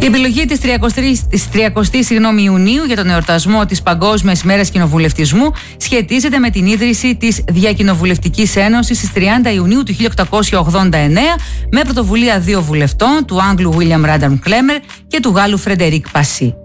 Η επιλογή της 30ης Ιουνίου για τον εορτασμό της Παγκόσμιας ημέρας κοινοβουλευτισμού σχετίζεται με την ίδρυση της Διακοινοβουλευτικής Ένωσης στις 30 Ιουνίου του 1889 με πρωτοβουλία δύο βουλευτών, του Άγγλου Βίλιαμ Ράνταμ Κλέμερ και του Γάλλου Φρεντερίκ Πασί.